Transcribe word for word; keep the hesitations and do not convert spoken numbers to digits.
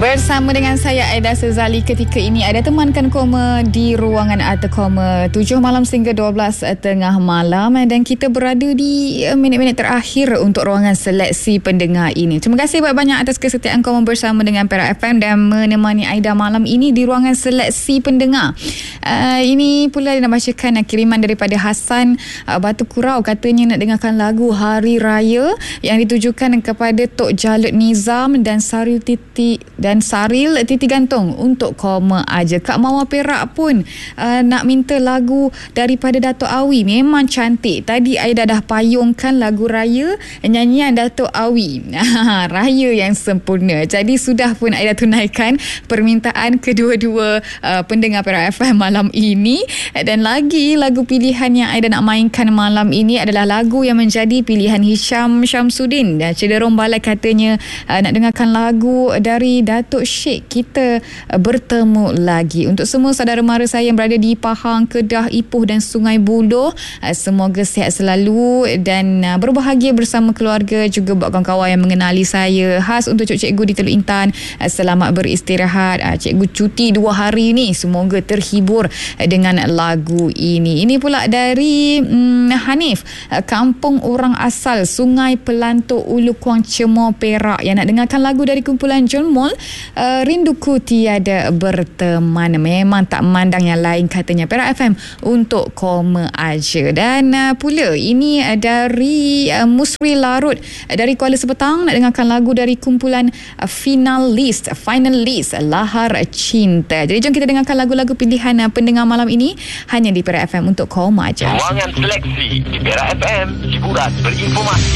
Bersama dengan saya Aida Sezali ketika ini ada temankan koma di ruangan Arta Koma tujuh malam sehingga dua belas tengah malam dan kita berada di minit-minit terakhir untuk ruangan seleksi pendengar ini. Terima kasih banyak-banyak atas kesetiaan koma bersama dengan Perak F M dan menemani Aida malam ini di ruangan seleksi pendengar. Uh, ini pula nak bacakan uh, kiriman daripada Hasan uh, Batu Kurau, katanya nak dengarkan lagu Hari Raya yang ditujukan kepada Tok Jalut Nizam dan Saril Titi dan Saril Titi Gantung untuk koma aja. Kak Mawar Perak pun uh, nak minta lagu daripada Dato' Awi. Memang cantik. Tadi Aida dah payungkan lagu Raya nyanyian Dato' Awi. Raya yang sempurna. Jadi sudah pun Aida tunaikan permintaan kedua-dua uh, pendengar Perak F M malam ini. Dan lagi lagu pilihan yang Aida nak mainkan malam ini adalah lagu yang menjadi pilihan Hisham Syamsuddin. Dan Cederong Balai katanya uh, nak dengarkan lagu dari Datuk Sheikh, Kita Bertemu Lagi. Untuk semua saudara mara saya yang berada di Pahang, Kedah, Ipoh dan Sungai Buloh, semoga sihat selalu dan berbahagia bersama keluarga, juga buat kawan-kawan yang mengenali saya. Khas untuk cikgu di Teluk Intan, selamat beristirahat. Cikgu cuti dua hari ni, semoga terhibur dengan lagu ini. Ini pula dari hmm, Hanif, Kampung Orang Asal, Sungai Pelantuk, Ulu Kuang, Cemor, Perak, yang nak dengarkan lagu dari kumpulan John Moll, uh, Rinduku Tiada Berteman. Memang tak memandang yang lain katanya Perak F M untuk koma aja. Dan uh, pula ini uh, dari uh, Musri Larut uh, dari Kuala Sepetang, nak dengarkan lagu dari kumpulan uh, Finalist Finalist Lahar Cinta. Jadi jom kita dengarkan lagu-lagu pilihan uh, pendengar malam ini hanya di Perak F M untuk koma aja. Ruangan seleksi di Perak F M, hiburan berinformasi.